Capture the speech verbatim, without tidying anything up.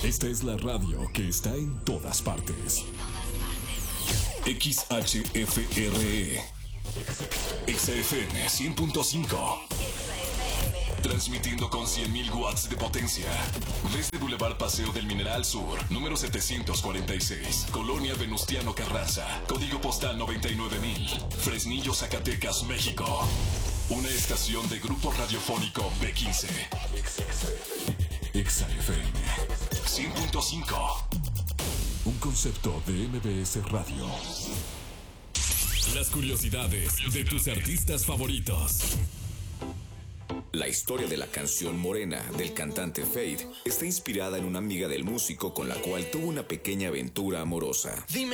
Esta es la radio que está en todas partes. X H F R E X F M cien punto cinco. Transmitiendo con cien mil watts de potencia. Desde Boulevard Paseo del Mineral Sur, número setecientos cuarenta y seis, Colonia Venustiano Carranza, código postal noventa y nueve mil, Fresnillo, Zacatecas, México. Una estación de Grupo Radiofónico B quince. X F M cien punto cinco. Un concepto de M B S Radio. Las curiosidades de tus artistas favoritos. La historia de la canción Morena del cantante Feid está inspirada en una amiga del músico con la cual tuvo una pequeña aventura amorosa. Dime